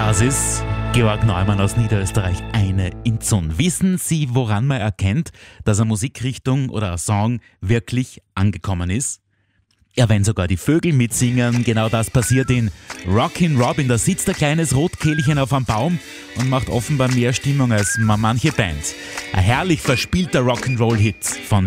Das ist Georg Neumann aus Niederösterreich, eine in Zun. Wissen Sie, woran man erkennt, dass eine Musikrichtung oder ein Song wirklich angekommen ist? Ja, wenn sogar die Vögel mitsingen, genau das passiert in Rockin' Robin. Da sitzt ein kleines Rotkehlchen auf einem Baum und macht offenbar mehr Stimmung als manche Band. Ein herrlich verspielter Rock'n'Roll-Hit von